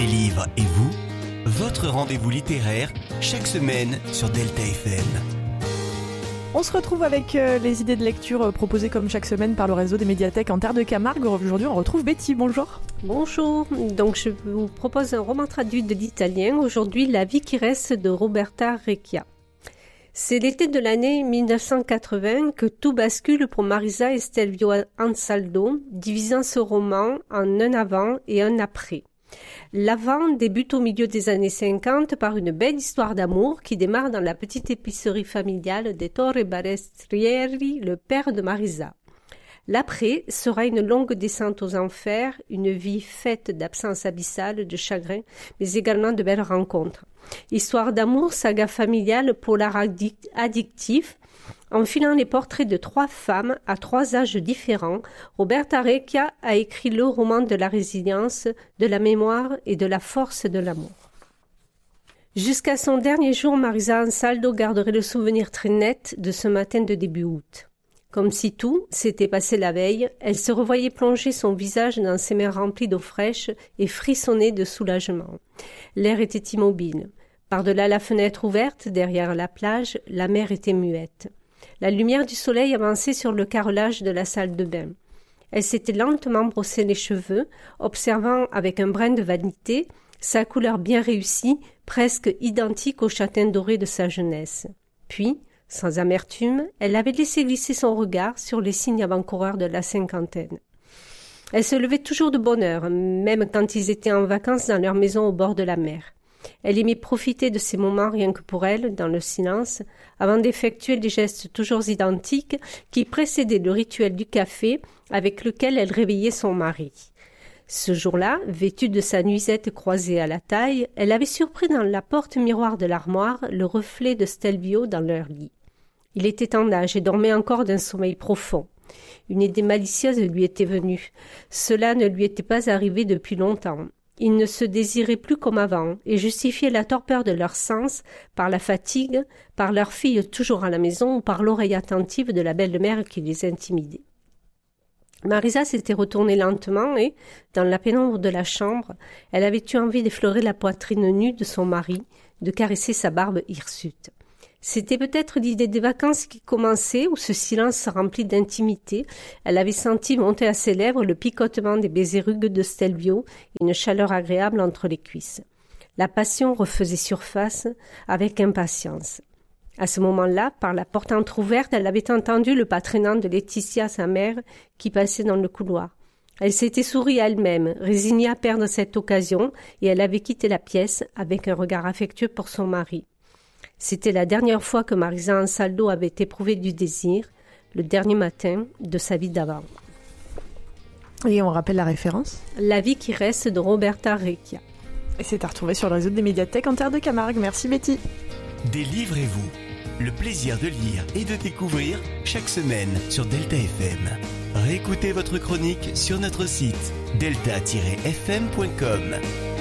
livres et vous, votre rendez-vous littéraire chaque semaine sur Delta FM. On se retrouve avec les idées de lecture proposées comme chaque semaine par le réseau des médiathèques en Terre de Camargue. Aujourd'hui, on retrouve Betty. Bonjour. Bonjour. Donc, je vous propose un roman traduit de l'italien. Aujourd'hui, La vie qui reste de Roberta Recchia. C'est l'été de l'année 1980 que tout bascule pour Marisa et Stelvio Ansaldo, divisant ce roman en un avant et un après. L'avant débute au milieu des années 50 par une belle histoire d'amour qui démarre dans la petite épicerie familiale des Torre Balestrieri, le père de Marisa. L'après sera une longue descente aux enfers, une vie faite d'absence abyssale, de chagrin, mais également de belles rencontres. Histoire d'amour, saga familiale, polar addictif. En filant les portraits de 3 femmes à 3 âges différents, Roberta Recchia a écrit le roman de la résilience, de la mémoire et de la force de l'amour. Jusqu'à son dernier jour, Marisa Ansaldo garderait le souvenir très net de ce matin de début août. Comme si tout s'était passé la veille, elle se revoyait plonger son visage dans ses mains remplies d'eau fraîche et frissonner de soulagement. L'air était immobile. Par-delà la fenêtre ouverte, derrière la plage, la mer était muette. La lumière du soleil avançait sur le carrelage de la salle de bain. Elle s'était lentement brossé les cheveux, observant avec un brin de vanité sa couleur bien réussie, presque identique au châtain doré de sa jeunesse. Puis, sans amertume, elle avait laissé glisser son regard sur les signes avant-coureurs de la cinquantaine. Elle se levait toujours de bonne heure, même quand ils étaient en vacances dans leur maison au bord de la mer. Elle aimait profiter de ces moments rien que pour elle, dans le silence, avant d'effectuer les gestes toujours identiques qui précédaient le rituel du café avec lequel elle réveillait son mari. Ce jour-là, vêtue de sa nuisette croisée à la taille, elle avait surpris dans la porte-miroir de l'armoire le reflet de Stelvio dans leur lit. Il était en âge et dormait encore d'un sommeil profond. Une idée malicieuse lui était venue. Cela ne lui était pas arrivé depuis longtemps. Ils ne se désiraient plus comme avant et justifiaient la torpeur de leurs sens par la fatigue, par leur fille toujours à la maison ou par l'oreille attentive de la belle-mère qui les intimidait. Marisa s'était retournée lentement et, dans la pénombre de la chambre, elle avait eu envie d'effleurer la poitrine nue de son mari, de caresser sa barbe hirsute. C'était peut-être l'idée des vacances qui commençait, ou ce silence rempli d'intimité. Elle avait senti monter à ses lèvres le picotement des baisers rugueux de Stelvio et une chaleur agréable entre les cuisses. La passion refaisait surface avec impatience. À ce moment-là, par la porte entr'ouverte, elle avait entendu le pas traînant de Laetitia, sa mère, qui passait dans le couloir. Elle s'était sourie à elle-même, résignée à perdre cette occasion, et elle avait quitté la pièce avec un regard affectueux pour son mari. C'était la dernière fois que Marisa Ansaldo avait éprouvé du désir, le dernier matin de sa vie d'avant. Et on rappelle la référence ? La vie qui reste de Roberta Recchia. Et c'est à retrouver sur le réseau des médiathèques en Terre de Camargue. Merci Betty. Délivrez-vous. Le plaisir de lire et de découvrir chaque semaine sur Delta FM. Réécoutez votre chronique sur notre site delta-fm.com.